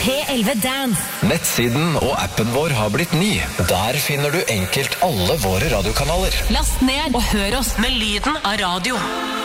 P11 Dance. Nettsiden og appen vår har blitt ny. Der finner du enkelt alle våre radiokanaler. Last ned og hør oss med lyden av radio.